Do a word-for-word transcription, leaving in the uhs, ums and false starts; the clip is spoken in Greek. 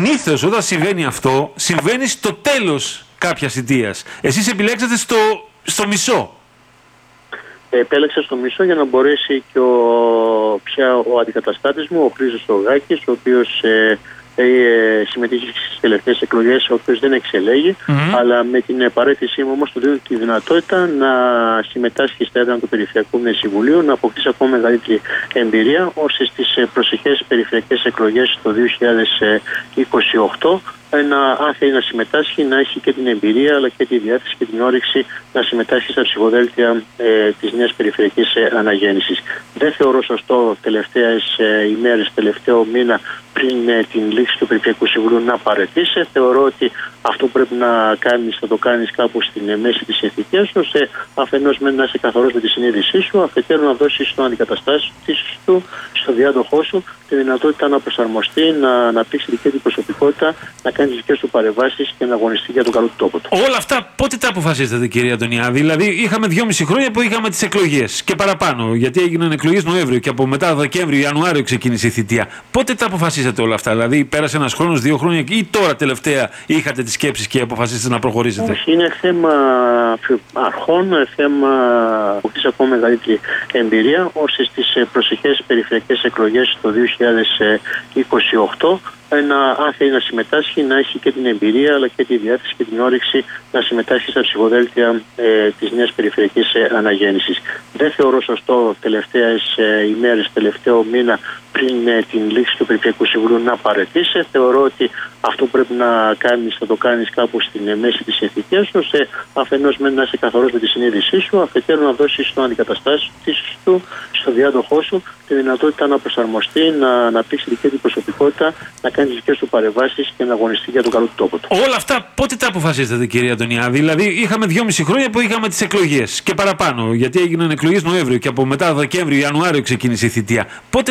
συνήθως όταν συμβαίνει αυτό, συμβαίνει στο τέλος κάποιας θητείας. Εσείς επιλέξατε στο, στο μισό. Επέλεξα στο μισό για να μπορέσει και ο, πια ο αντικαταστάτης μου, ο Χρήστος ο Γάκης, ο οποίος ε, ε, συμμετείχε στις τελευταίες εκλογές, ο οποίος δεν εξελέγει, mm-hmm. αλλά με την παρέτησή μου όμως του δίνω τη δυνατότητα να συμμετάσχει στα έδρανα του Περιφερειακού Συμβουλίου, να αποκτήσει ακόμα μεγαλύτερη εμπειρία, ώστε στις προσεχές περιφερειακές εκλογές το δύο χιλιάδες είκοσι οκτώ να, αν θέλει να συμμετάσχει, να έχει και την εμπειρία αλλά και τη διάθεση και την όρεξη να συμμετάσχει στα ψηφοδέλτια ε, της νέας περιφερειακής ε, αναγέννησης. Δεν θεωρώ σωστό τελευταίες ε, ημέρες, τελευταίο μήνα πριν ε, την λήξη του Περιφερειακού Συμβουλίου να παραιτήσει. Θεωρώ ότι αυτό που πρέπει να κάνεις, θα το κάνεις κάπου στην ε, μέση της θητείας, ώστε αφενός με να είσαι καθαρός με τη συνείδησή σου, αφετέρου να δώσεις στον αντικαταστάτη του, στο διάδοχό σου, τη δυνατότητα να προσαρμοστεί, να αναπτύξει δική του προσωπικότητα, να κάνει τις δικές του παρεμβάσεις και να αγωνιστεί για τον καλό του τόπο του. Όλα αυτά πότε τα αποφασίσατε, κυρία Αντωνιάδη? Δηλαδή, είχαμε δυόμιση χρόνια που είχαμε τις εκλογές και παραπάνω, γιατί έγιναν εκλογές Νοέμβριο και από μετά Δεκέμβριο, Ιανουάριο ξεκίνησε η θητεία. Πότε τα αποφασίσατε όλα αυτά? Δηλαδή, πέρασε ένας χρόνος, δύο χρόνια ή τώρα τελευταία είχατε τις σκέψεις και αποφασίσατε να προχωρήσετε? Όχι, είναι θέμα αρχών, θέμα που έχει ακόμα μεγαλύτερη εμπειρία, ώστε στις προσεχές περιφερειακές εκλογές το δύο χιλιάδες είκοσι οκτώ να, αν θέλει να συμμετάσχει, να έχει και την εμπειρία αλλά και τη διάθεση και την όρεξη να συμμετάσχει στα ψηφοδέλτια ε, της νέας περιφερειακής ε, αναγέννησης. Δεν θεωρώ σωστό τελευταίες ε, ημέρες, τελευταίο μήνα πριν ε, την λήξη του Περιφερειακού Συμβουλίου να παραιτήσει. Θεωρώ ότι αυτό που πρέπει να κάνεις, θα το κάνεις κάπου στην ε, μέση της θητείας, ώστε αφενός με να είσαι καθαρός με τη συνείδησή σου, αφετέρου να δώσεις στον αντικαταστάτη του, στο διάδοχό σου, τη δυνατότητα να προσαρμοστεί, να αναπτύξει δική του προσωπικότητα, να κάνει τις δικές του παρεμβάσεις και να αγωνιστεί για τον καλό του τόπο του. Όλα αυτά πότε τα αποφασίσατε, κυρία Αντωνιάδη? Δηλαδή, είχαμε δυόμιση χρόνια που είχαμε τις εκλογές και παραπάνω, γιατί έγιναν εκλογές Νοέμβριο και από μετά Δεκέμβριο, Ιανουάριο ξεκίνησε η θητεία. Πότε